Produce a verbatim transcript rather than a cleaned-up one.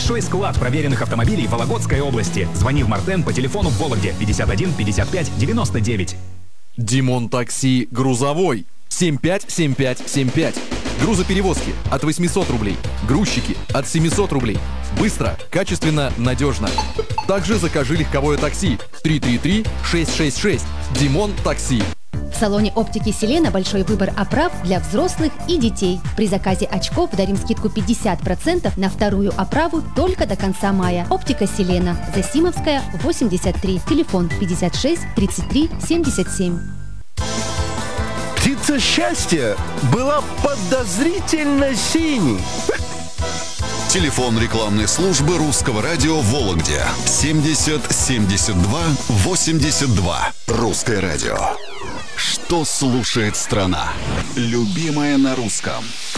Большой склад проверенных автомобилей в Вологодской области. Звони в Мартен по телефону в Вологде пятьдесят один пятьдесят пять девяносто девять. Димон Такси грузовой семь пять семь пять семь пять. Грузоперевозки от восьмисот рублей. Грузчики от семисот рублей. Быстро, качественно, надежно. Также закажи легковое такси три три три шесть шесть шесть. Димон Такси. В салоне оптики «Селена» большой выбор оправ для взрослых и детей. При заказе очков дарим скидку пятьдесят процентов на вторую оправу только до конца мая. Оптика «Селена». Засимовская, восемьдесят три. Телефон пятьдесят шесть тридцать три семьдесят семь. Птица счастья была подозрительно синей. Телефон рекламной службы Русского радио в Вологде семьдесят семьдесят два восемьдесят два. Русское радио. Что слушает страна? Любимое на русском.